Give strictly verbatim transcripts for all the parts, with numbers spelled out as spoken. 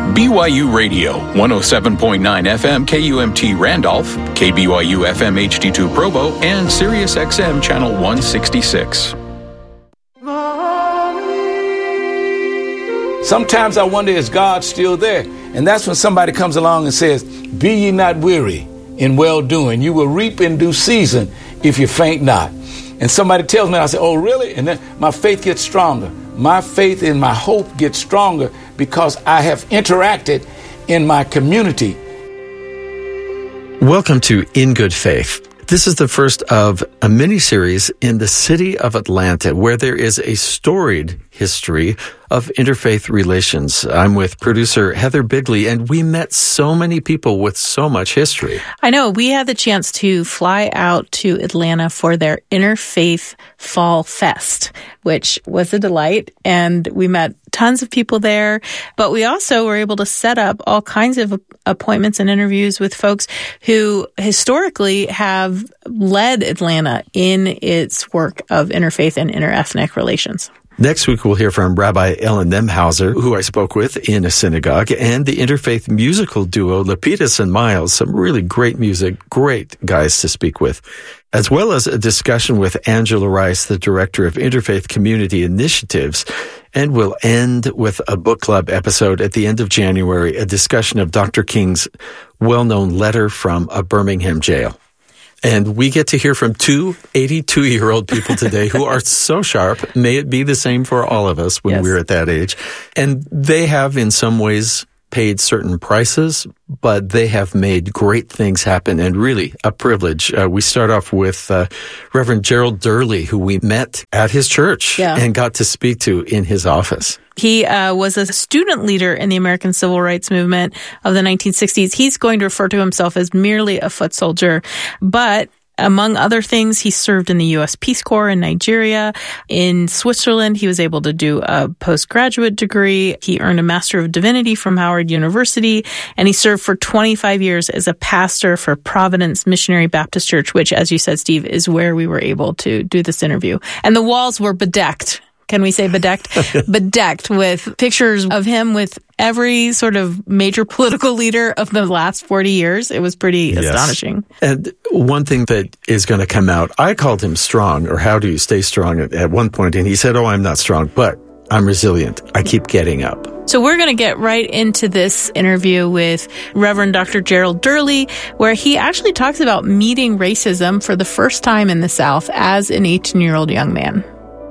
B Y U Radio, one oh seven point nine F M K U M T Randolph, K B Y U F M H D two Provo, and Sirius X M Channel one sixty-six. Sometimes I wonder, is God still there? And that's when somebody comes along and says, be ye not weary in well-doing. You will reap in due season if you faint not. And somebody tells me, I say, oh, really? And then my faith gets stronger. My faith and my hope gets stronger because I have interacted in my community. Welcome to In Good Faith. This is the first of a mini-series in the city of Atlanta, where there is a storied history of interfaith relations. I'm with producer Heather Bigley, and we met so many people with so much history. I know. We had the chance to fly out to Atlanta for their Interfaith Fall Fest, which was a delight, and we met tons of people there. But we also were able to set up all kinds of appointments and interviews with folks who historically have led Atlanta in its work of interfaith and interethnic relations. Next week, we'll hear from Rabbi Ellen Nemhauser, who I spoke with in a synagogue, and the interfaith musical duo Lapidus and Miles, some really great music, great guys to speak with, as well as a discussion with Angela Rice, the director of Interfaith Community Initiatives. And we'll end with a book club episode at the end of January, a discussion of Doctor King's well-known letter from a Birmingham jail. And we get to hear from two eighty-two-year-old people today who are so sharp. May it be the same for all of us when yes. we're at that age. And they have, in some ways, paid certain prices, but they have made great things happen, and really a privilege. Uh, we start off with uh, Reverend Gerald Durley, who we met at his church yeah. and got to speak to in his office. He uh, was a student leader in the American Civil Rights Movement of the nineteen sixties. He's going to refer to himself as merely a foot soldier, but among other things, he served in the U S Peace Corps in Nigeria. In Switzerland, he was able to do a postgraduate degree. He earned a Master of Divinity from Howard University, and he served for twenty-five years as a pastor for Providence Missionary Baptist Church, which, as you said, Steve, is where we were able to do this interview. And the walls were bedecked. Can we say bedecked? Bedecked with pictures of him with every sort of major political leader of the last forty years. It was pretty yes. astonishing. And one thing that is going to come out, I called him strong, or how do you stay strong at, at one point, and he said, oh, I'm not strong, but I'm resilient. I keep getting up. So we're going to get right into this interview with Reverend Doctor Gerald Durley, where he actually talks about meeting racism for the first time in the South as an eighteen-year-old young man.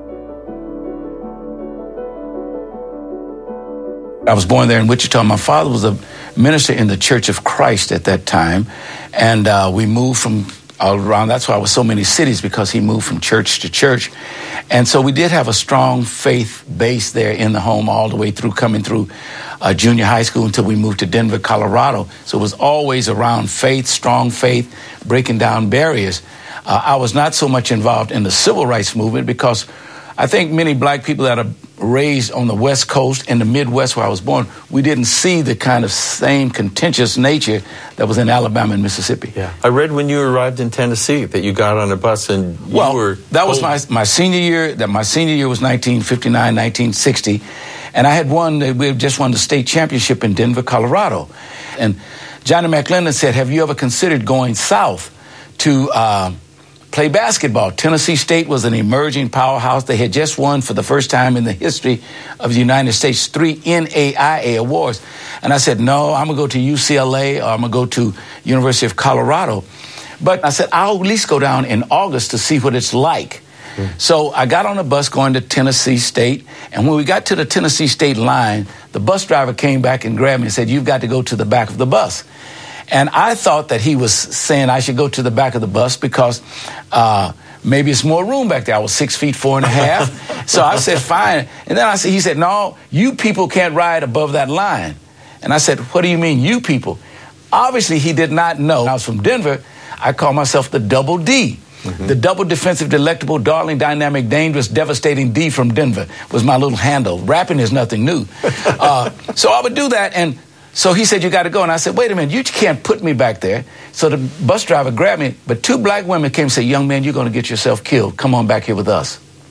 I was born there in Wichita. My father was a minister in the Church of Christ at that time, and uh, we moved from all around. That's why I was so many cities, because he moved from church to church. And so we did have a strong faith base there in the home all the way through, coming through uh, junior high school until we moved to Denver, Colorado. So it was always around faith, strong faith, breaking down barriers. Uh, I was not so much involved in the civil rights movement because I think many black people that are raised on the West Coast and the Midwest where I was born, we didn't see the kind of same contentious nature that was in Alabama and Mississippi. Yeah, I read when you arrived in Tennessee that you got on a bus and you well, were that was my my senior year. That my senior year was nineteen fifty-nine, nineteen sixty, and I had won. We had just won the state championship in Denver, Colorado, and Johnny McClendon said, "Have you ever considered going south to?" Uh, play basketball. Tennessee State was an emerging powerhouse. They had just won for the first time in the history of the United States three N A I A awards. And I said, no, I'm going to go to U C L A or I'm going to go to University of Colorado. But I said, I'll at least go down in August to see what it's like. Mm. So I got on a bus going to Tennessee State. And when we got to the Tennessee State line, the bus driver came back and grabbed me and said, you've got to go to the back of the bus. And I thought that he was saying I should go to the back of the bus because uh, maybe it's more room back there. I was six feet four and a half. So I said, fine. And then I said, he said, no, you people can't ride above that line. And I said, what do you mean, you people? Obviously, he did not know. I was from Denver. I call myself the double D. Mm-hmm. The double defensive, delectable, darling, dynamic, dangerous, devastating D from Denver was my little handle. Rapping is nothing new. uh, so I would do that, and so he said, you got to go. And I said, wait a minute, you can't put me back there. So the bus driver grabbed me, but two black women came and said, young man, you're going to get yourself killed. Come on back here with us.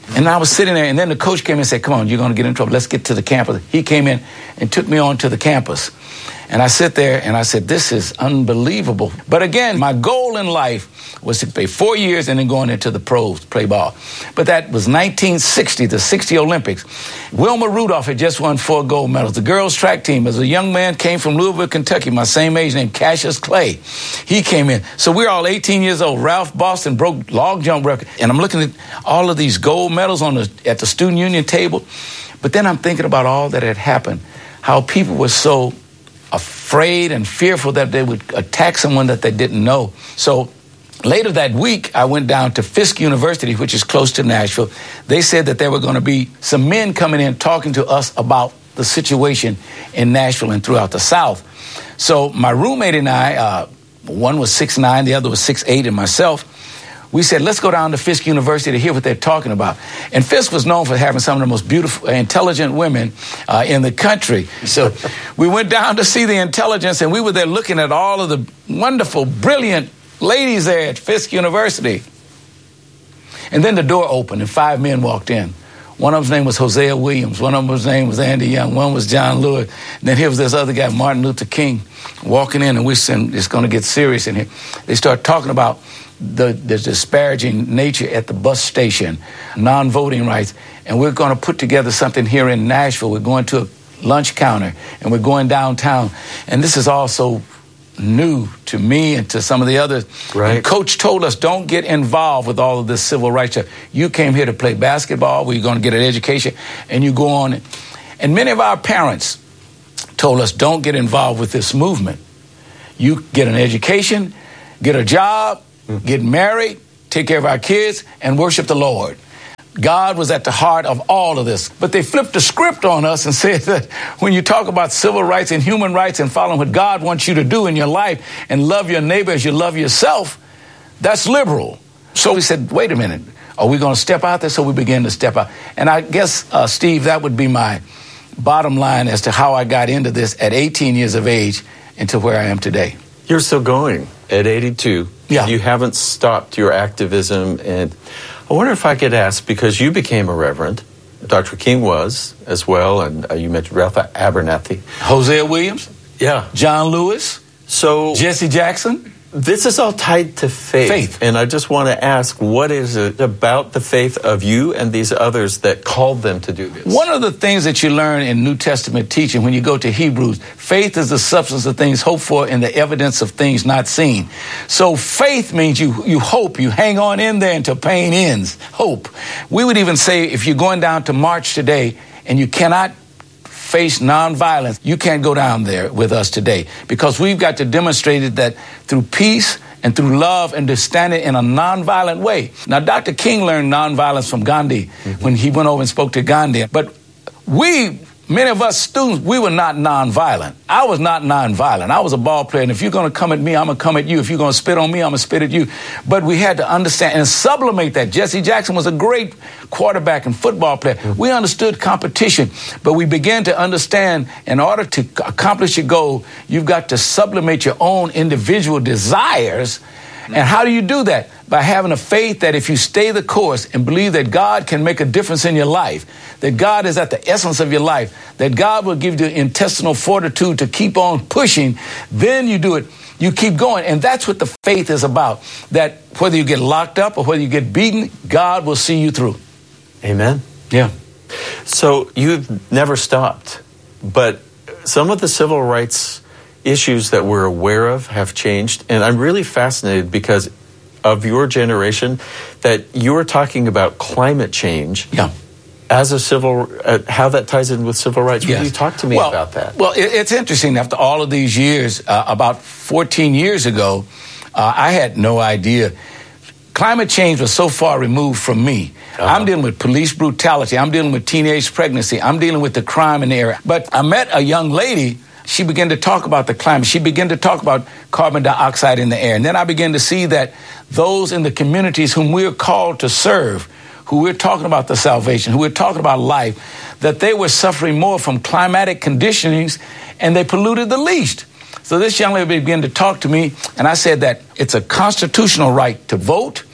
And I was sitting there, and then the coach came in and said, come on, you're going to get in trouble. Let's get to the campus. He came in and took me on to the campus. And I sit there, and I said, this is unbelievable. But again, my goal in life was to play four years and then going into the pros, to play ball. But that was nineteen sixty, the sixty Olympics. Wilma Rudolph had just won four gold medals. The girls' track team, as a young man, came from Louisville, Kentucky, my same age, named Cassius Clay. He came in. So we were all eighteen years old. Ralph Boston broke log jump record. And I'm looking at all of these gold medals on the at the student union table. But then I'm thinking about all that had happened, how people were so afraid and fearful that they would attack someone that they didn't know. So later that week, I went down to Fisk University, which is close to Nashville. They said that there were going to be some men coming in talking to us about the situation in Nashville and throughout the South. So my roommate and I, uh, one was six nine, the other was six eight, and myself, we said, let's go down to Fisk University to hear what they're talking about. And Fisk was known for having some of the most beautiful, intelligent women uh, in the country. So we went down to see the intelligence, and we were there looking at all of the wonderful, brilliant ladies there at Fisk University. And then the door opened, and five men walked in. One of them's name was Hosea Williams. One of them's name was Andy Young. One was John Lewis. And then here was this other guy, Martin Luther King, walking in, and we said, it's going to get serious in here. They start talking about the, the disparaging nature at the bus station, non-voting rights, and we're going to put together something here in Nashville. We're going to a lunch counter, and we're going downtown. And this is also new to me and to some of the others. Right. And Coach told us, don't get involved with all of this civil rights stuff. You came here to play basketball, where you're going to get an education, and you go on. And many of our parents told us, don't get involved with this movement. You get an education, get a job, mm-hmm. get married, take care of our kids, and worship the Lord. God was at the heart of all of this. But they flipped the script on us and said that when you talk about civil rights and human rights and following what God wants you to do in your life and love your neighbor as you love yourself, that's liberal. So we said, wait a minute, are we going to step out there? So we began to step out. And I guess, uh, Steve, that would be my bottom line as to how I got into this at eighteen years of age into where I am today. You're still going at eighty-two. Yeah. You haven't stopped your activism. And I wonder if I could ask, because you became a reverend, Doctor King was as well, and uh, you mentioned Ralph Abernathy. Hosea Williams. Yeah. John Lewis. So Jesse Jackson. This is all tied to faith. Faith. And I just want to ask, what is it about the faith of you and these others that called them to do this? One of the things that you learn in New Testament teaching when you go to Hebrews, faith is the substance of things hoped for and the evidence of things not seen. So faith means you, you hope, you hang on in there until pain ends. Hope. We would even say if you're going down to march today and you cannot face nonviolence, you can't go down there with us today, because we've got to demonstrate it that through peace and through love and to stand it in a nonviolent way. Now, Doctor King learned nonviolence from Gandhi mm-hmm. when he went over and spoke to Gandhi. But we, many of us students, we were not nonviolent. I was not nonviolent. I was a ball player, and if you're going to come at me, I'm going to come at you. If you're going to spit on me, I'm going to spit at you. But we had to understand and sublimate that. Jesse Jackson was a great quarterback and football player. Mm-hmm. We understood competition, but we began to understand in order to accomplish your goal, you've got to sublimate your own individual desires. And how do you do that? By having a faith that if you stay the course and believe that God can make a difference in your life, that God is at the essence of your life, that God will give you the intestinal fortitude to keep on pushing, then you do it. You keep going. And that's what the faith is about, that whether you get locked up or whether you get beaten, God will see you through. Amen. Yeah. So you've never stopped, but some of the civil rights issues that we're aware of have changed. And I'm really fascinated because of your generation that you were talking about climate change. Yeah. As a civil, uh, how that ties in with civil rights. Yes. Will you talk to me well, about that? Well, it, it's interesting. After all of these years, uh, about fourteen years ago, uh, I had no idea. Climate change was so far removed from me. Uh-huh. I'm dealing with police brutality. I'm dealing with teenage pregnancy. I'm dealing with the crime in the area. But I met a young lady. She began to talk about the climate. She began to talk about carbon dioxide in the air. And then I began to see that those in the communities whom we're called to serve, who we're talking about the salvation, who we're talking about life, that they were suffering more from climatic conditionings and they polluted the least. So this young lady began to talk to me, and I said that it's a constitutional right to vote.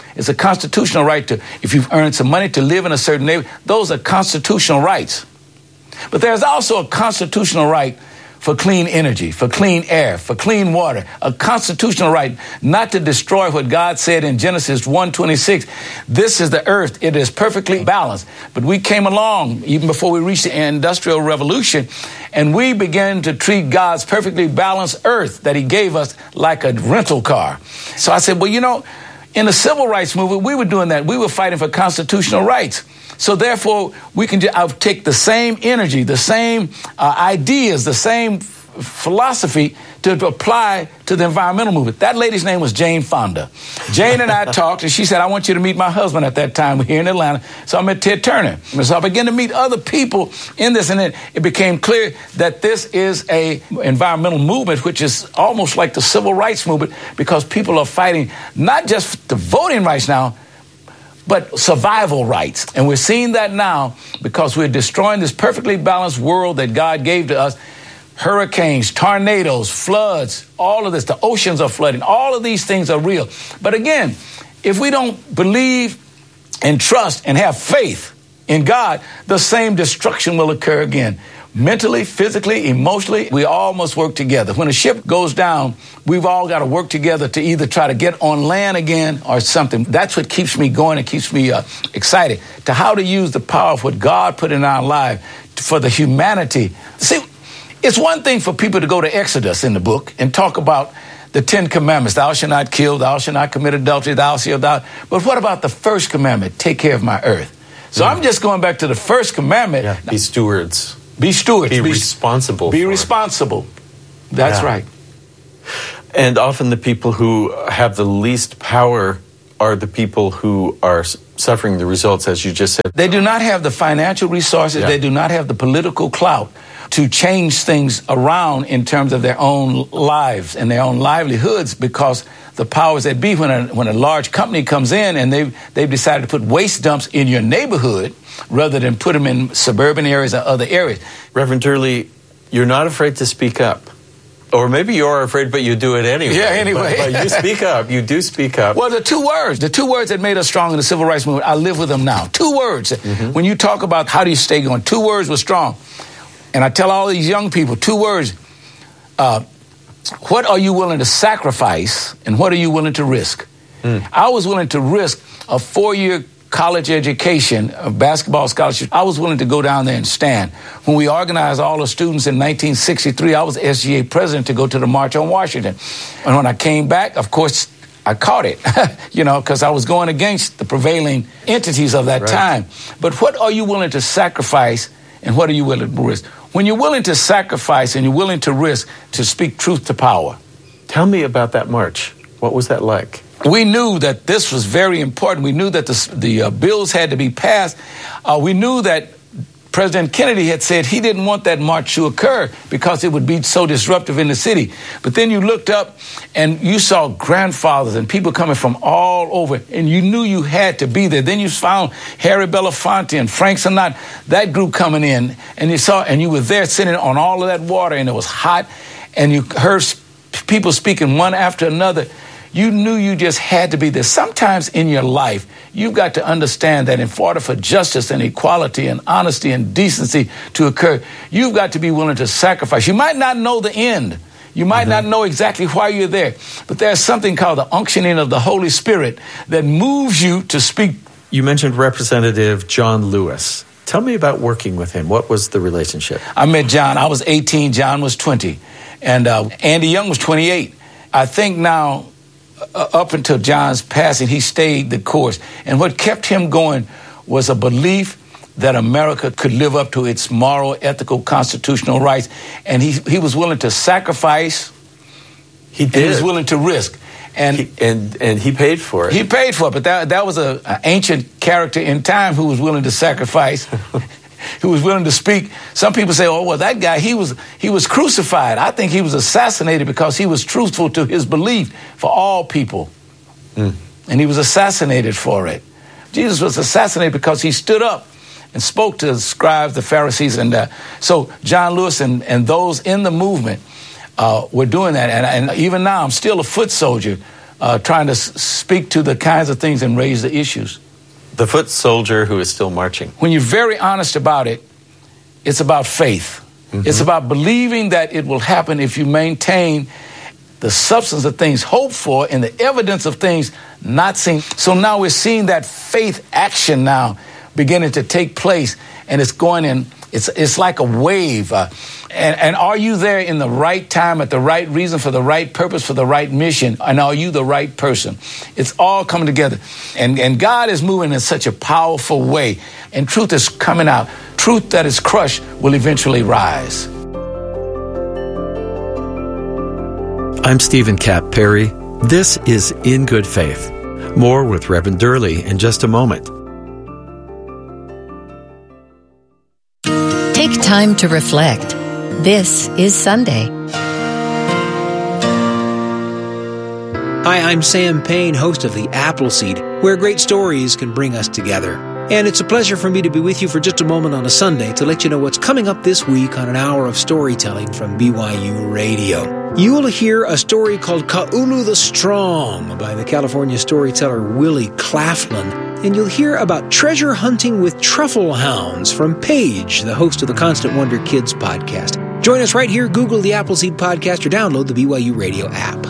It's a constitutional right to, if you've earned some money, to live in a certain neighborhood. Those are constitutional rights. But there's also a constitutional right for clean energy, for clean air, for clean water, a constitutional right not to destroy what God said in Genesis one twenty-six. This is the earth. It is perfectly balanced. But we came along even before we reached the Industrial Revolution, and we began to treat God's perfectly balanced earth that he gave us like a rental car. So I said, well, you know, in the civil rights movement, we were doing that. We were fighting for constitutional rights. So therefore, we can I'll take the same energy, the same uh, ideas, the same f- philosophy to, to apply to the environmental movement. That lady's name was Jane Fonda. Jane and I talked, and she said, I want you to meet my husband at that time here in Atlanta. So I met Ted Turner. So I began to meet other people in this, and then it became clear that this is a environmental movement, which is almost like the civil rights movement, because people are fighting not just the voting rights now, but survival rights. And we're seeing that now because we're destroying this perfectly balanced world that God gave to us. Hurricanes, tornadoes, floods, all of this, the oceans are flooding. All of these things are real. But again, if we don't believe and trust and have faith in God, the same destruction will occur again. Mentally, physically, emotionally, we all must work together. When a ship goes down, we've all got to work together to either try to get on land again or something. That's what keeps me going and keeps me uh, excited to how to use the power of what God put in our life for the humanity. See, it's one thing for people to go to Exodus in the book and talk about the Ten Commandments. Thou shalt not kill, thou shalt not commit adultery, thou shalt not. But what about the first commandment? Take care of my earth. So yeah. I'm just going back to the first commandment. Yeah. Be stewards. Be stewards. Be, be responsible. Be for responsible. That's yeah. right. And often the people who have the least power are the people who are suffering the results, as you just said. They do not have the financial resources. Yeah. They do not have the political clout to change things around in terms of their own lives and their own livelihoods, because the powers that be, when a, when a large company comes in and they've, they've decided to put waste dumps in your neighborhood rather than put them in suburban areas or other areas. Reverend Turley, you're not afraid to speak up. Or maybe you are afraid, but you do it anyway. Yeah, anyway. But, but you speak up. You do speak up. Well, the two words, the two words that made us strong in the civil rights movement, I live with them now. Two words. Mm-hmm. When you talk about how do you stay going, two words were strong. And I tell all these young people, two words. Uh, what are you willing to sacrifice and what are you willing to risk? Mm. I was willing to risk a four-year college education, a basketball scholarship. I was willing to go down there and stand. When we organized all the students in nineteen sixty-three, I was S G A president to go to the March on Washington. And when I came back, of course, I caught it, you know, because I was going against the prevailing entities of that right. time. But what are you willing to sacrifice and what are you willing to risk? When you're willing to sacrifice and you're willing to risk to speak truth to power. Tell me about that march. What was that like? We knew that this was very important. We knew that the, the uh, bills had to be passed. Uh, we knew that President Kennedy had said he didn't want that march to occur because it would be so disruptive in the city. But then you looked up and you saw grandfathers and people coming from all over, and you knew you had to be there. Then you found Harry Belafonte and Frank Sinatra, that group coming in, and you saw, and you were there sitting on all of that water, and it was hot, and you heard people speaking one after another. You knew you just had to be there. Sometimes in your life, you've got to understand that in order for justice and equality and honesty and decency to occur, you've got to be willing to sacrifice. You might not know the end. You might mm-hmm. not know exactly why you're there. But there's something called the unctioning of the Holy Spirit that moves you to speak. You mentioned Representative John Lewis. Tell me about working with him. What was the relationship? I met John. I was eighteen. John was twenty. And uh, Andy Young was twenty-eight. I think now, Uh, up until John's passing, he stayed the course. And what kept him going was a belief that America could live up to its moral, ethical, constitutional rights. And he he was willing to sacrifice. He did. And he was willing to risk. And he, and and he paid for it. He paid for it. But that, that was an ancient character in time who was willing to sacrifice. Who was willing to speak. Some people say, oh, well, that guy, he was he was crucified. I think he was assassinated because he was truthful to his belief for all people. Mm. And he was assassinated for it. Jesus was assassinated because he stood up and spoke to the scribes, the Pharisees. And uh, so John Lewis and, and those in the movement uh, were doing that. And, and even now, I'm still a foot soldier. uh, trying to s- speak to the kinds of things and raise the issues. The foot soldier who is still marching. When you're very honest about it, it's about faith. Mm-hmm. It's about believing that it will happen if you maintain the substance of things hoped for and the evidence of things not seen. So now we're seeing that faith action now beginning to take place, and it's going in, it's it's like a wave. Uh, and, and are you there in the right time, at the right reason, for the right purpose, for the right mission? And are you the right person? It's all coming together. And, and God is moving in such a powerful way. And truth is coming out. Truth that is crushed will eventually rise. I'm Stephen Cap Perry. This is In Good Faith. More with Reverend Durley in just a moment. Take time to reflect. This is Sunday. Hi, I'm Sam Payne, host of The Appleseed, where great stories can bring us together. And it's a pleasure for me to be with you for just a moment on a Sunday to let you know what's coming up this week on an hour of storytelling from B Y U Radio. You will hear a story called Ka'ulu the Strong by the California storyteller Willie Claflin. And you'll hear about treasure hunting with truffle hounds from Paige, the host of the Constant Wonder Kids podcast. Join us right here, Google the Appleseed Podcast, or download the B Y U Radio app.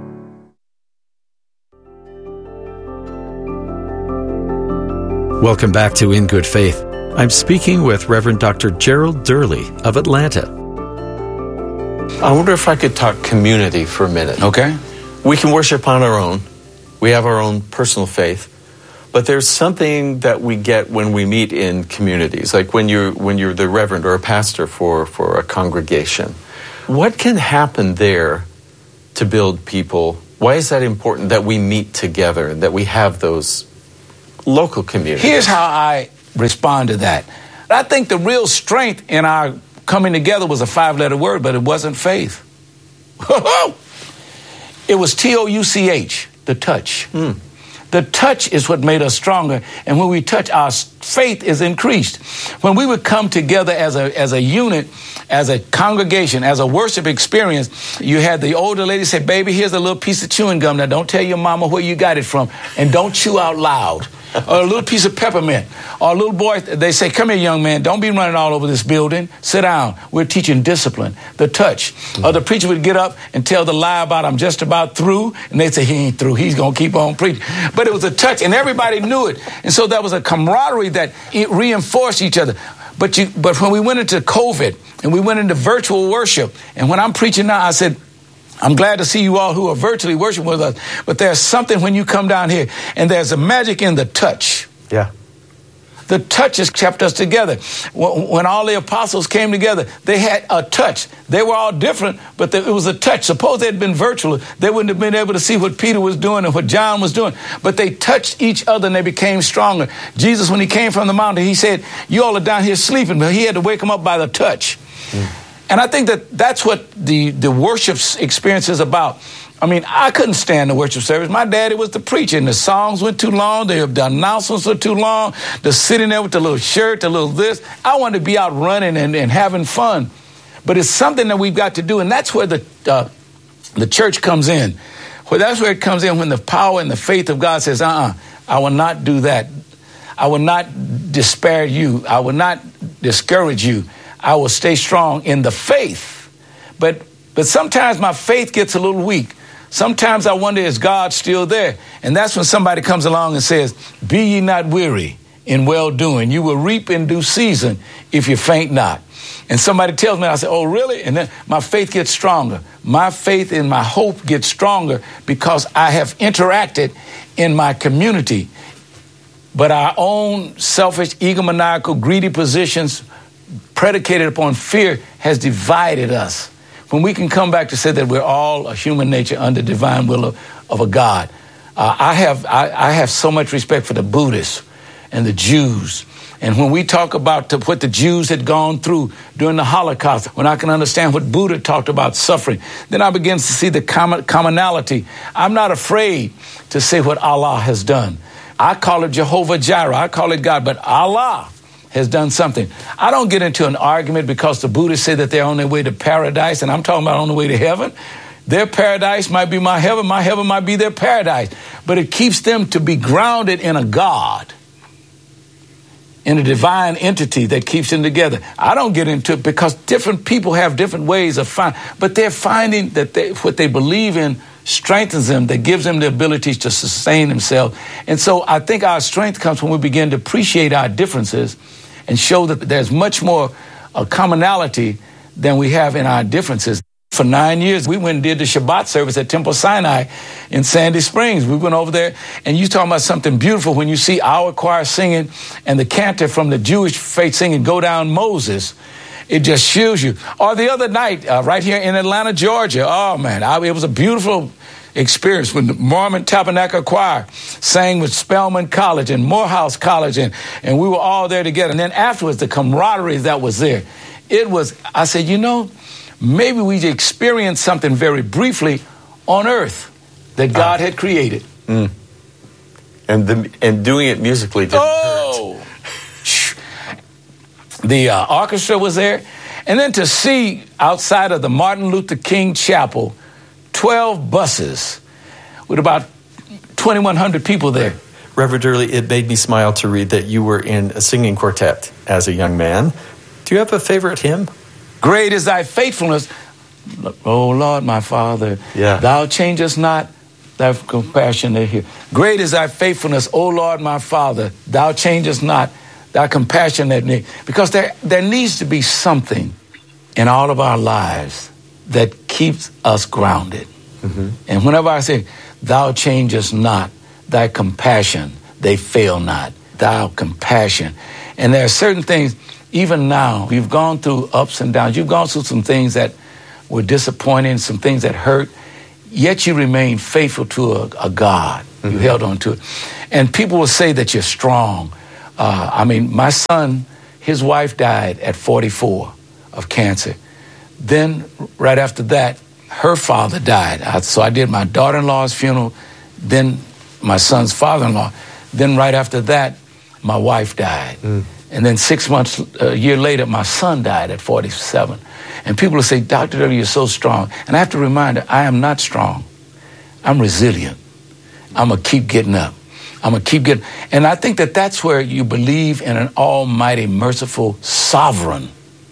Welcome back to In Good Faith. I'm speaking with Reverend Doctor Gerald Durley of Atlanta. I wonder if I could talk community for a minute. Okay. We can worship on our own. We have our own personal faith. But there's something that we get when we meet in communities, like when you're when you're the reverend or a pastor for, for a congregation. What can happen there to build people? Why is that important that we meet together, that we have those local communities? Here's how I respond to that. I think the real strength in our coming together was a five-letter word, but it wasn't faith. It was T O U C H, the touch. Mm. The touch is what made us stronger. And when we touch, our faith is increased. When we would come together as a as a unit, as a congregation, as a worship experience, you had the older lady say, baby, here's a little piece of chewing gum. Now, don't tell your mama where you got it from. And don't chew out loud. Or a little piece of peppermint. Or a little boy, they say, come here, young man, don't be running all over this building. Sit down. We're teaching discipline, the touch. Mm-hmm. Or the preacher would get up and tell the lie about, I'm just about through. And they'd say, he ain't through. He's going to keep on preaching. But it was a touch, and everybody knew it. And so there was a camaraderie that it reinforced each other. But you, but when we went into COVID, and we went into virtual worship, and when I'm preaching now, I said, I'm glad to see you all who are virtually worshiping with us, but there's something when you come down here, and there's a magic in the touch. Yeah. The touch has kept us together. When all the apostles came together, they had a touch. They were all different, but it was a touch. Suppose they had been virtual, they wouldn't have been able to see what Peter was doing and what John was doing, but they touched each other and they became stronger. Jesus, when he came from the mountain, he said, you all are down here sleeping, but he had to wake them up by the touch. Mm. And I think that that's what the, the worship experience is about. I mean, I couldn't stand the worship service. My daddy was the preacher, and the songs went too long. The, the announcements were too long. The sitting there with the little shirt, the little this. I wanted to be out running and, and having fun. But it's something that we've got to do, and that's where the uh, the church comes in. Well, that's where it comes in when the power and the faith of God says, uh-uh, I will not do that. I will not despair you. I will not discourage you. I will stay strong in the faith. But but sometimes my faith gets a little weak. Sometimes I wonder, is God still there? And that's when somebody comes along and says, be ye not weary in well-doing. You will reap in due season if you faint not. And somebody tells me, I say, oh, really? And then my faith gets stronger. My faith and my hope gets stronger because I have interacted in my community. But our own selfish, egomaniacal, greedy positions predicated upon fear has divided us. When we can come back to say that we're all a human nature under divine will of, of a God. Uh, I have I, I have so much respect for the Buddhists and the Jews. And when we talk about the, what the Jews had gone through during the Holocaust, when I can understand what Buddha talked about suffering, then I begin to see the common, commonality. I'm not afraid to say what Allah has done. I call it Jehovah Jireh. I call it God, but Allah has done something. I don't get into an argument because the Buddhists say that they're on their way to paradise, and I'm talking about on the way to heaven. Their paradise might be my heaven, my heaven might be their paradise. But it keeps them to be grounded in a God, in a divine entity that keeps them together. I don't get into it because different people have different ways of finding, but they're finding that they, what they believe in strengthens them, that gives them the ability to sustain themselves. And so I think our strength comes when we begin to appreciate our differences and show that there's much more a commonality than we have in our differences. For nine years, we went and did the Shabbat service at Temple Sinai in Sandy Springs. We went over there, and you talking about something beautiful when you see our choir singing and the cantor from the Jewish faith singing Go Down Moses. It just chills you. Or the other night, uh, right here in Atlanta, Georgia, oh, man, I, it was a beautiful experience when the Mormon Tabernacle Choir sang with Spelman College and Morehouse College, and, and we were all there together. And then afterwards, the camaraderie that was there, it was, I said, you know, maybe we experienced something very briefly on earth that God uh, had created. Mm. And the, and doing it musically didn't oh. hurt. The uh, orchestra was there. And then to see outside of the Martin Luther King Chapel, twelve buses with about twenty-one hundred people there. Reverend Durley, it made me smile to read that you were in a singing quartet as a young man. Do you have a favorite hymn? Great is thy faithfulness, O Lord, my Father. Yeah. Thou changest not thy compassion here. Great is thy faithfulness, O Lord, my Father. Thou changest not thy compassion that need. Because there, there needs to be something in all of our lives that keeps us grounded. Mm-hmm. And whenever I say, thou changest not thy compassion, they fail not. Thou compassion. And there are certain things. Even now, you've gone through ups and downs. You've gone through some things that were disappointing, some things that hurt, yet you remain faithful to a, a God. Mm-hmm. You held on to it. And people will say that you're strong. Uh, I mean, my son, his wife died at forty-four of cancer. Then, right after that, her father died. I, so I did my daughter-in-law's funeral, then my son's father-in-law. Then right after that, my wife died. Mm. And then six months, a year later, my son died at forty-seven. And people will say, Doctor Durley, you're so strong. And I have to remind her, I am not strong. I'm resilient. I'm going to keep getting up. I'm going to keep getting. And I think that that's where you believe in an almighty, merciful, sovereign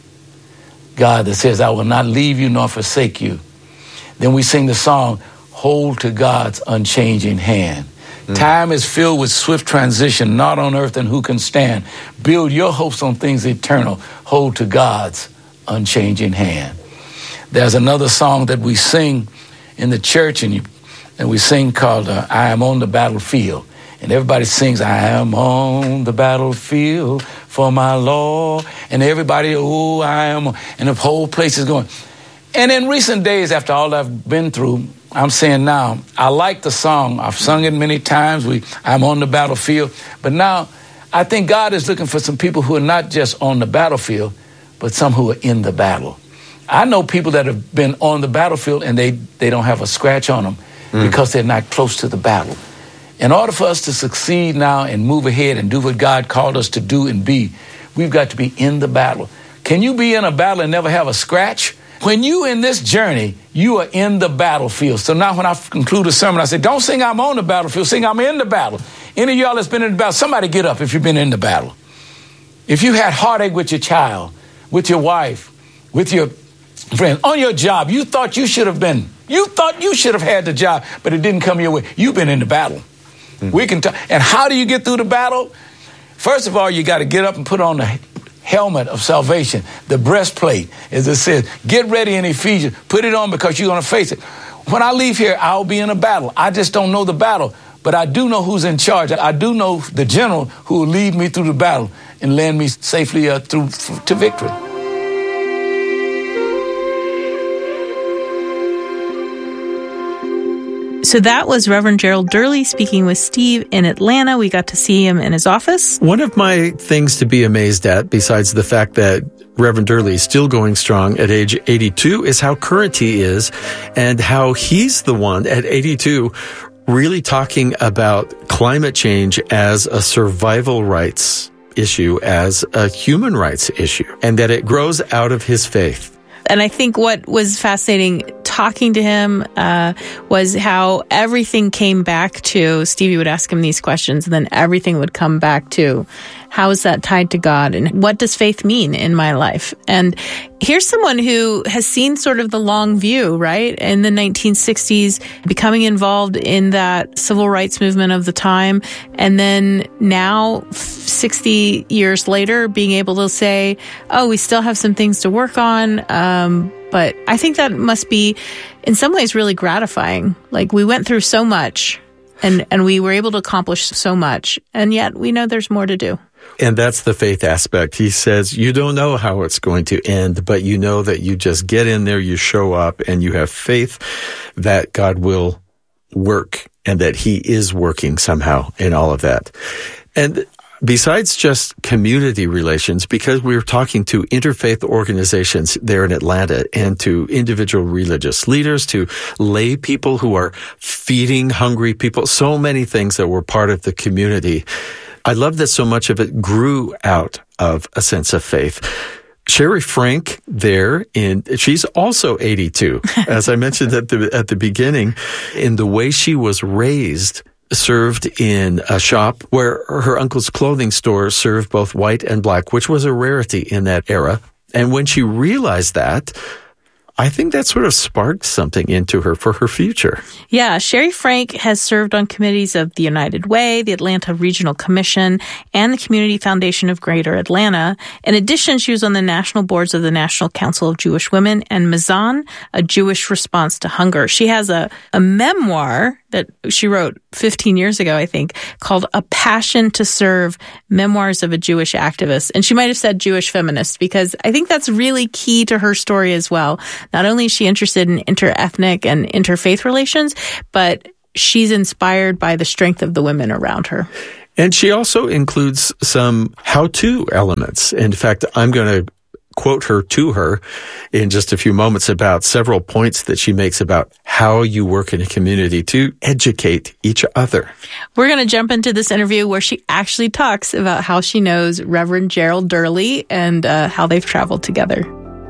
God that says, I will not leave you nor forsake you. Then we sing the song, Hold to God's Unchanging Hand. Mm. Time is filled with swift transition, not on earth and who can stand. Build your hopes on things eternal. Hold to God's unchanging hand. There's another song that we sing in the church, and, you, and we sing called uh, I Am on the Battlefield. And everybody sings, I am on the battlefield for my Lord. And everybody, oh, I am. And the whole place is going. And in recent days, after all I've been through, I'm saying now, I like the song. I've sung it many times. We, I'm on the battlefield. But now, I think God is looking for some people who are not just on the battlefield, but some who are in the battle. I know people that have been on the battlefield and they, they don't have a scratch on them mm. because they're not close to the battle. In order for us to succeed now and move ahead and do what God called us to do and be, we've got to be in the battle. Can you be in a battle and never have a scratch? When you in this journey, you are in the battlefield. So now when I conclude a sermon, I say, don't sing I'm on the battlefield, sing I'm in the battle. Any of y'all that's been in the battle, somebody get up if you've been in the battle. If you had heartache with your child, with your wife, with your friend, on your job, you thought you should have been, you thought you should have had the job, but it didn't come your way. You've been in the battle. Mm-hmm. We can talk. And how do you get through the battle? First of all, you got to get up and put on the helmet of salvation, the breastplate, as it says. Get ready in Ephesians. Put it on because you're going to face it. When I leave here, I'll be in a battle. I just don't know the battle, but I do know who's in charge. I do know the general who will lead me through the battle and land me safely uh, through f- to victory. So that was Reverend Gerald Durley speaking with Steve in Atlanta. We got to see him in his office. One of my things to be amazed at, besides the fact that Reverend Durley is still going strong at age eighty-two, is how current he is and how he's the one at eighty-two really talking about climate change as a survival rights issue, as a human rights issue, and that it grows out of his faith. And I think what was fascinating talking to him uh, was how everything came back to, Stevie would ask him these questions, and then everything would come back to, how is that tied to God? And what does faith mean in my life? And here's someone who has seen sort of the long view, right? In the nineteen sixties, becoming involved in that civil rights movement of the time. And then now, sixty years later, being able to say, oh, we still have some things to work on. Um, but I think that must be, in some ways, really gratifying. Like, we went through so much and, and we were able to accomplish so much. And yet we know there's more to do. And that's the faith aspect. He says, you don't know how it's going to end, but you know that you just get in there, you show up, and you have faith that God will work and that he is working somehow in all of that. And besides just community relations, because we were talking to interfaith organizations there in Atlanta and to individual religious leaders, to lay people who are feeding hungry people, so many things that were part of the community. I love that so much of it grew out of a sense of faith. Sherry Frank there, in she's also eighty-two, as I mentioned at the at the beginning, in the way she was raised, served in a shop where her uncle's clothing store served both white and black, which was a rarity in that era. And when she realized that, I think that sort of sparked something into her for her future. Yeah, Sherry Frank has served on committees of the United Way, the Atlanta Regional Commission, and the Community Foundation of Greater Atlanta. In addition, she was on the national boards of the National Council of Jewish Women and Mazan, a Jewish response to hunger. She has a, a memoir that she wrote fifteen years ago, I think, called A Passion to Serve, Memoirs of a Jewish Activist. And she might have said Jewish feminist, because I think that's really key to her story as well. Not only is she interested in interethnic and interfaith relations, but she's inspired by the strength of the women around her. And she also includes some how-to elements. In fact, I'm going to quote her to her in just a few moments about several points that she makes about how you work in a community to educate each other. We're going to jump into this interview where she actually talks about how she knows Reverend Gerald Durley and uh, how they've traveled together.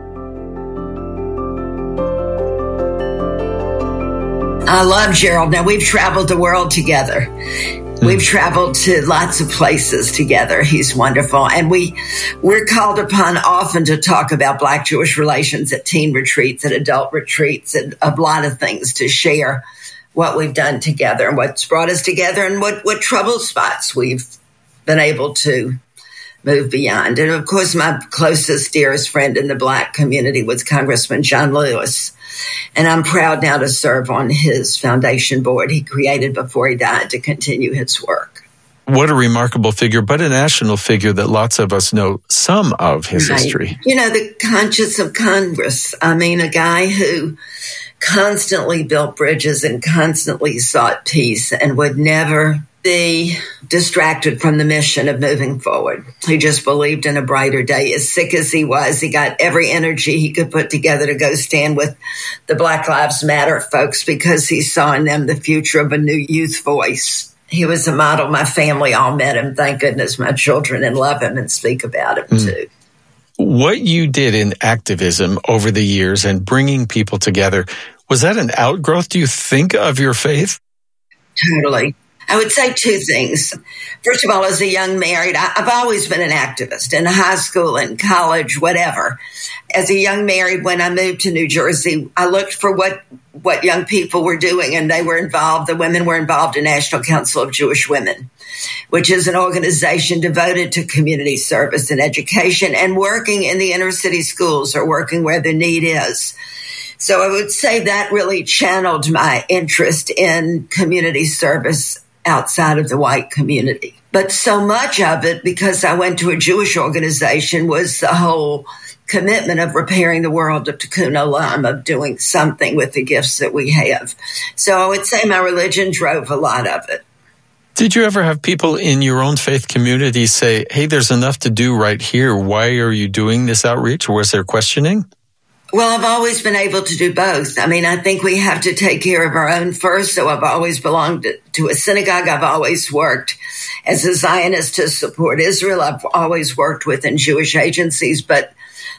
I love Gerald. Now, we've traveled the world together. We've traveled to lots of places together. He's wonderful. And we, we're called upon often to talk about Black Jewish relations at teen retreats, at adult retreats, and a lot of things to share what we've done together and what's brought us together and what, what trouble spots we've been able to move beyond. And of course, my closest, dearest friend in the Black community was Congressman John Lewis. And I'm proud now to serve on his foundation board he created before he died to continue his work. What a remarkable figure, but a national figure that lots of us know some of his right. history. You know, the conscience of Congress. I mean, a guy who constantly built bridges and constantly sought peace and would never be distracted from the mission of moving forward. He just believed in a brighter day. As sick as he was, he got every energy he could put together to go stand with the Black Lives Matter folks because he saw in them the future of a new youth voice. He was a model. My family all met him. Thank goodness my children and love him and speak about him mm. too. What you did in activism over the years and bringing people together, was that an outgrowth, do you think, of your faith? Totally. I would say two things. First of all, as a young married, I've always been an activist in high school and college, whatever. As a young married, when I moved to New Jersey, I looked for what, what young people were doing, and they were involved. The women were involved in National Council of Jewish Women, which is an organization devoted to community service and education and working in the inner city schools or working where the need is. So I would say that really channeled my interest in community service outside of the white community. But so much of it, because I went to a Jewish organization, was the whole commitment of repairing the world of Tikkun Olam, of doing something with the gifts that we have. So I would say my religion drove a lot of it. Did you ever have people in your own faith community say, hey, there's enough to do right here. Why are you doing this outreach? Or was there questioning? Well, I've always been able to do both. I mean, I think we have to take care of our own first. So I've always belonged to, to a synagogue. I've always worked as a Zionist to support Israel. I've always worked within Jewish agencies. But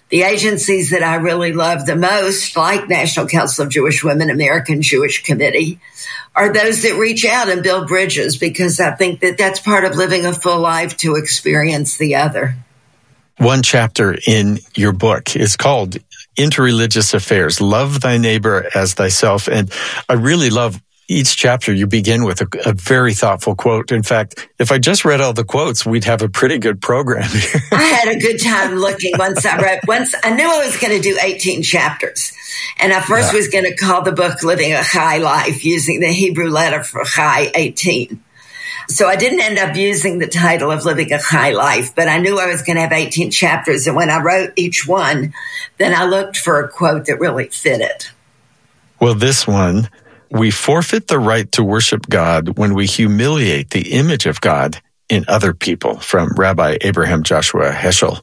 The agencies that I really love the most, like National Council of Jewish Women, American Jewish Committee, are those that reach out and build bridges, because I think that that's part of living a full life, to experience the other. One chapter in your book is called Interreligious Affairs, Love Thy Neighbor as Thyself. And I really love each chapter. You begin with a, a very thoughtful quote. In fact, if I just read all the quotes, we'd have a pretty good program here. I had a good time looking once I read, once I knew I was going to do eighteen chapters. And I first yeah. was going to call the book Living a Chai Life, using the Hebrew letter for Chai, eighteen. So I didn't end up using the title of Living a Chai Life, but I knew I was going to have eighteen chapters. And when I wrote each one, then I looked for a quote that really fit it. Well, this one, we forfeit the right to worship God when we humiliate the image of God in other people, from Rabbi Abraham Joshua Heschel.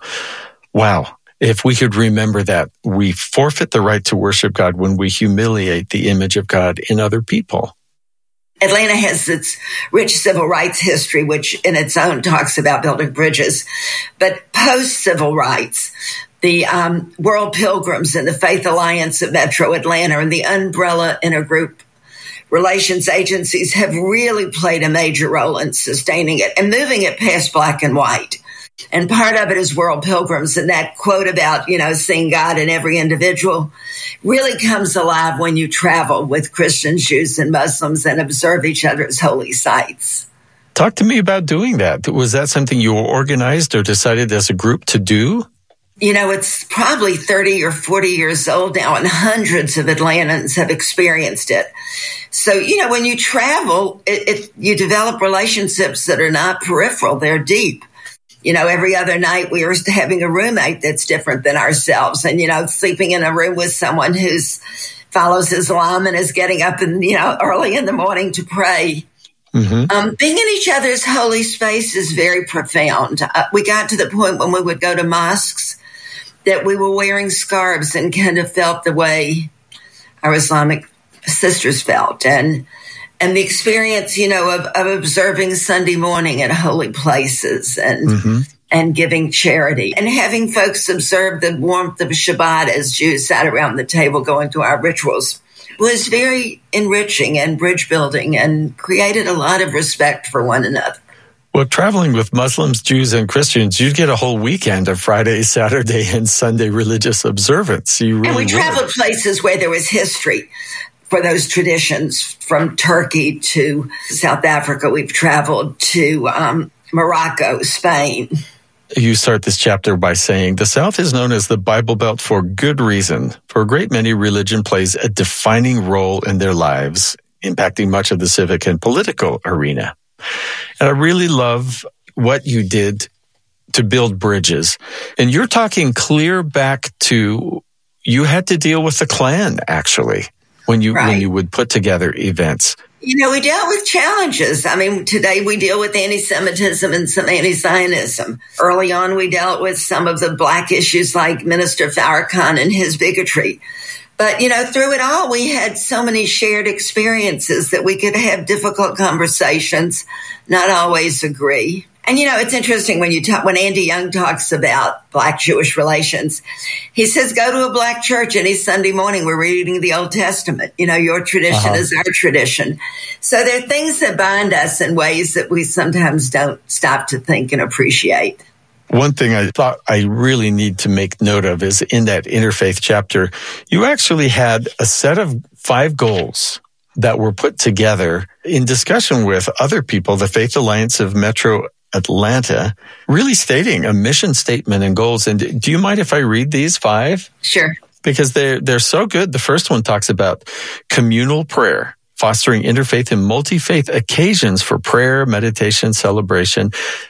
Wow. If we could remember that, we forfeit the right to worship God when we humiliate the image of God in other people. Atlanta has its rich civil rights history, which in its own talks about building bridges. But post-civil rights, the um, World Pilgrims and the Faith Alliance of Metro Atlanta and the umbrella intergroup relations agencies have really played a major role in sustaining it and moving it past black and white. And part of it is World Pilgrims, and that quote about, you know, seeing God in every individual really comes alive when you travel with Christians, Jews, and Muslims and observe each other's holy sites. Talk to me about doing that. Was that something you organized or decided as a group to do? You know, it's probably thirty or forty years old now, and hundreds of Atlantans have experienced it. So, you know, when you travel, it, it, you develop relationships that are not peripheral, they're deep. You know, every other night we are having a roommate that's different than ourselves, and, you know, sleeping in a room with someone who's follows Islam and is getting up and, you know, early in the morning to pray. Mm-hmm. Um, being in each other's holy space is very profound. Uh, we got to the point when we would go to mosques that we were wearing scarves and kind of felt the way our Islamic sisters felt. And and the experience, you know, of, of observing Sunday morning at holy places and mm-hmm. and giving charity and having folks observe the warmth of Shabbat as Jews sat around the table going through our rituals was very enriching and bridge building and created a lot of respect for one another. Well, traveling with Muslims, Jews, and Christians, you get a whole weekend of Friday, Saturday, and Sunday religious observance. You really and we would. traveled places where there was history for those traditions, from Turkey to South Africa. We've traveled to um, Morocco, Spain. You start this chapter by saying, the South is known as the Bible Belt for good reason. For a great many, religion plays a defining role in their lives, impacting much of the civic and political arena. And I really love what you did to build bridges. And you're talking clear back to, you had to deal with the Klan, actually, when you right. when you would put together events. You know, we dealt with challenges. I mean, today we deal with anti-Semitism and some anti-Zionism. Early on, we dealt with some of the black issues like Minister Farrakhan and his bigotry. But, you know, through it all, we had so many shared experiences that we could have difficult conversations, not always agree. And, you know, it's interesting when you talk, when Andy Young talks about black-Jewish relations, he says, go to a black church any Sunday morning. We're reading the Old Testament. You know, your tradition uh-huh. is our tradition. So there are things that bind us in ways that we sometimes don't stop to think and appreciate. One thing I thought I really need to make note of is in that interfaith chapter, you actually had a set of five goals that were put together in discussion with other people, the Faith Alliance of Metro Atlanta, really stating a mission statement and goals. And do you mind if I read these five? Sure. Because they're, they're so good. The first one talks about communal prayer, fostering interfaith and multi-faith occasions for prayer, meditation, celebration.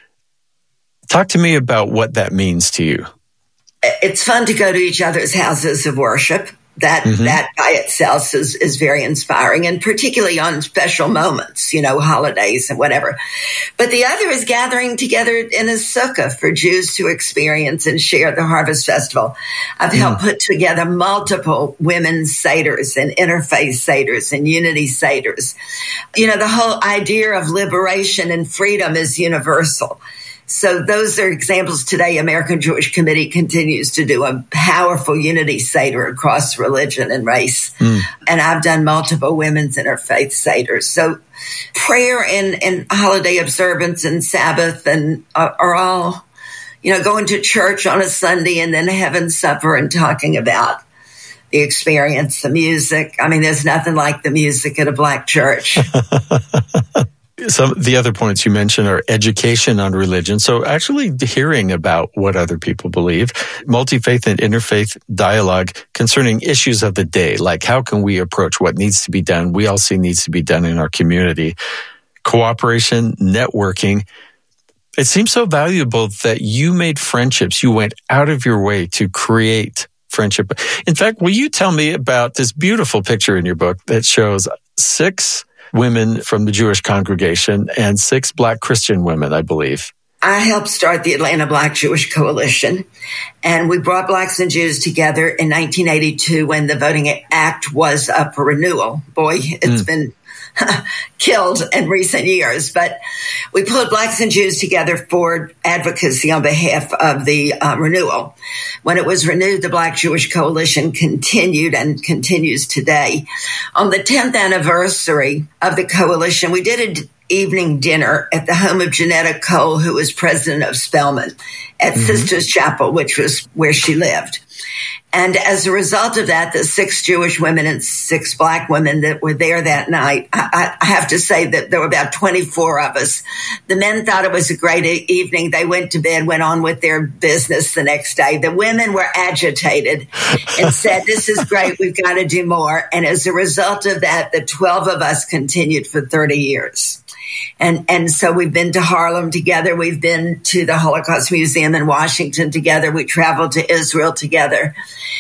Talk to me about what that means to you. It's fun to go to each other's houses of worship. That mm-hmm. that by itself is, is very inspiring, and particularly on special moments, you know, holidays and whatever. But the other is gathering together in a sukkah for Jews to experience and share the Harvest Festival. I've mm. helped put together multiple women's seders and interfaith seders and unity seders. You know, the whole idea of liberation and freedom is universal. So those are examples today. American Jewish Committee continues to do a powerful unity Seder across religion and race. Mm. And I've done multiple women's interfaith Seders. So prayer and, and holiday observance and Sabbath and are, are all, you know, going to church on a Sunday and then having supper and talking about the experience, the music. I mean, there's nothing like the music at a black church. Some of the other points you mentioned are education on religion. So actually hearing about what other people believe, multi-faith and interfaith dialogue concerning issues of the day, like how can we approach what needs to be done, we all see needs to be done in our community, cooperation, networking. It seems so valuable that you made friendships. You went out of your way to create friendship. In fact, will you tell me about this beautiful picture in your book that shows six women from the Jewish congregation and six Black Christian women, I believe? I helped start the Atlanta Black Jewish Coalition, and we brought Blacks and Jews together in nineteen eighty-two when the Voting Act was up for renewal. Boy, it's mm. been killed in recent years, but we pulled Blacks and Jews together for advocacy on behalf of the uh, renewal. When it was renewed, the Black Jewish Coalition continued and continues today. On the tenth anniversary of the coalition, we did an evening dinner at the home of Janetta Cole, who was president of Spelman, at mm-hmm. Sisters Chapel, which was where she lived. And as a result of that, the six Jewish women and six Black women that were there that night, I, I have to say that there were about twenty-four of us. The men thought it was a great evening. They went to bed, went on with their business the next day. The women were agitated and said, this is great. We've got to do more. And as a result of that, the twelve of us continued for thirty years. And and so we've been to Harlem together. We've been to the Holocaust Museum in Washington together. We traveled to Israel together.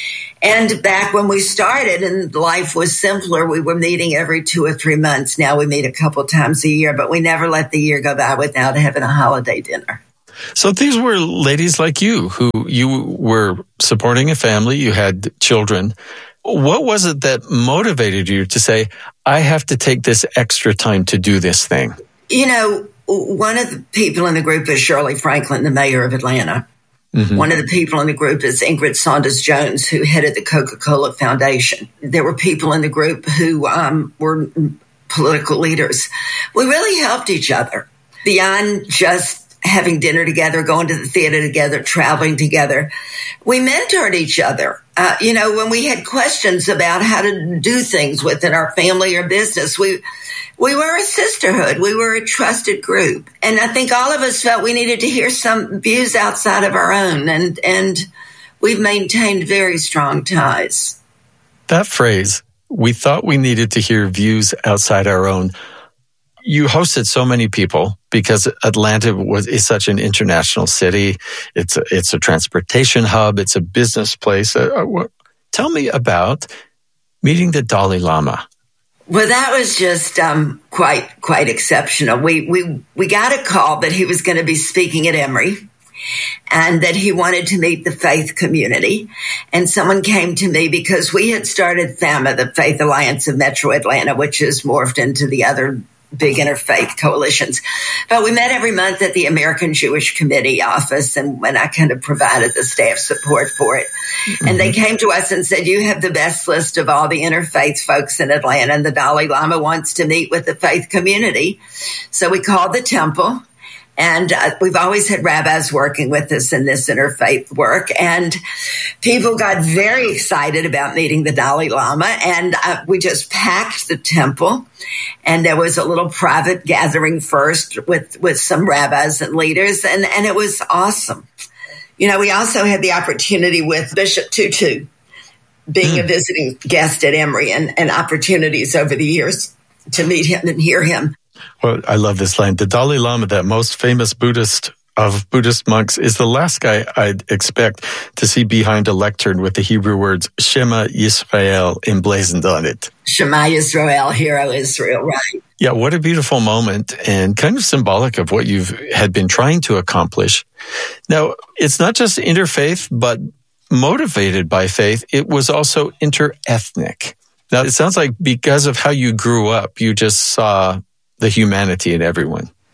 And back when we started and life was simpler, we were meeting every two or three months. Now we meet a couple times a year, but we never let the year go by without having a holiday dinner. So these were ladies like you who you were supporting a family, you had children. What was it that motivated you to say, I have to take this extra time to do this thing? You know, one of the people in the group is Shirley Franklin, the mayor of Atlanta. Mm-hmm. One of the people in the group is Ingrid Saunders Jones, who headed the Coca-Cola Foundation. There were people in the group who um, were political leaders. We really helped each other beyond just having dinner together, going to the theater together, traveling together. We mentored each other. Uh, you know, when we had questions about how to do things within our family or business, we we were a sisterhood. We were a trusted group. And I think all of us felt we needed to hear some views outside of our own. And, and we've maintained very strong ties. That phrase, we thought we needed to hear views outside our own. You hosted so many people because Atlanta was is such an international city. It's a, it's a transportation hub. It's a business place. Uh, uh, tell me about meeting the Dalai Lama. Well, that was just um, quite quite exceptional. We we we got a call that he was going to be speaking at Emory, and that he wanted to meet the faith community. And someone came to me because we had started FAMA, the Faith Alliance of Metro Atlanta, which has morphed into the other big interfaith coalitions. But we met every month at the American Jewish Committee office, and when I kind of provided the staff support for it. Mm-hmm. And they came to us and said, you have the best list of all the interfaith folks in Atlanta, and the Dalai Lama wants to meet with the faith community. So we called the temple. And uh, we've always had rabbis working with us in this interfaith work. And people got very excited about meeting the Dalai Lama. And uh, we just packed the temple. And there was a little private gathering first with, with some rabbis and leaders. And, and it was awesome. You know, we also had the opportunity with Bishop Tutu being mm. a visiting guest at Emory, and, and opportunities over the years to meet him and hear him. Well, I love this line. The Dalai Lama, that most famous Buddhist of Buddhist monks, is the last guy I'd expect to see behind a lectern with the Hebrew words Shema Yisrael emblazoned on it. Shema Yisrael, Hero Israel, right. Yeah, what a beautiful moment, and kind of symbolic of what you've had been trying to accomplish. Now, it's not just interfaith, but motivated by faith. It was also interethnic. Now, it sounds like because of how you grew up, you just saw the humanity in everyone.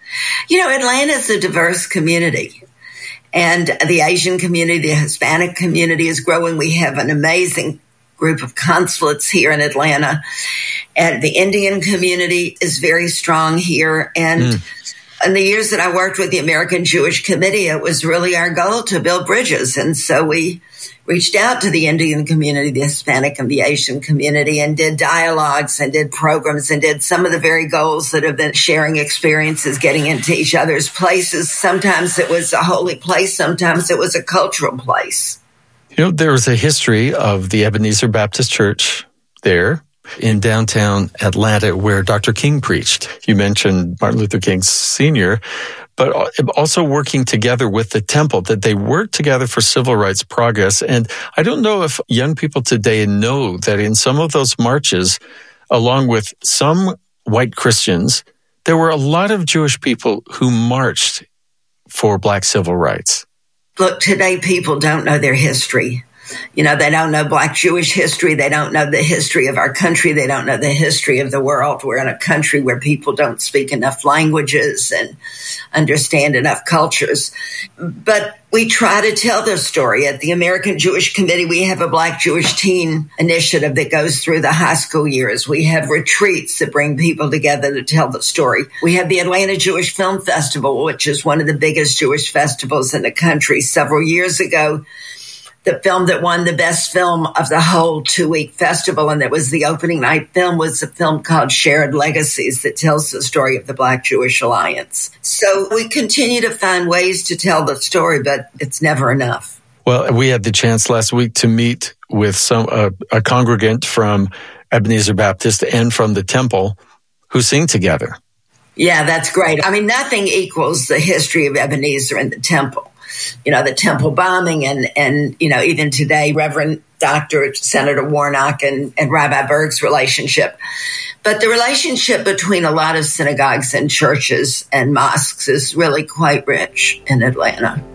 You know, Atlanta is a diverse community. And the Asian community, the Hispanic community is growing. We have an amazing group of consulates here in Atlanta. And the Indian community is very strong here. And mm. in the years that I worked with the American Jewish Committee, it was really our goal to build bridges. And so we reached out to the Indian community, the Hispanic and the Asian community, and did dialogues and did programs and did some of the very goals that have been sharing experiences, getting into each other's places. Sometimes it was a holy place. Sometimes it was a cultural place. You know, there was a history of the Ebenezer Baptist Church there in downtown Atlanta where Doctor King preached. You mentioned Martin Luther King Senior, but also working together with the temple, that they worked together for civil rights progress. And I don't know if young people today know that in some of those marches, along with some white Christians, there were a lot of Jewish people who marched for Black civil rights. Look, today people don't know their history. You know, they don't know Black Jewish history. They don't know the history of our country. They don't know the history of the world. We're in a country where people don't speak enough languages and understand enough cultures. But we try to tell their story. At the American Jewish Committee, we have a Black Jewish teen initiative that goes through the high school years. We have retreats that bring people together to tell the story. We have the Atlanta Jewish Film Festival, which is one of the biggest Jewish festivals in the country. Several years ago, the film that won the best film of the whole two-week festival, and that was the opening night film, was a film called Shared Legacies that tells the story of the Black Jewish Alliance. So we continue to find ways to tell the story, but it's never enough. Well, we had the chance last week to meet with some uh, a congregant from Ebenezer Baptist and from the temple who sing together. Yeah, that's great. I mean, nothing equals the history of Ebenezer and the temple. You know, the temple bombing and, and you know, even today, Reverend Doctor Senator Warnock and, and Rabbi Berg's relationship. But the relationship between a lot of synagogues and churches and mosques is really quite rich in Atlanta.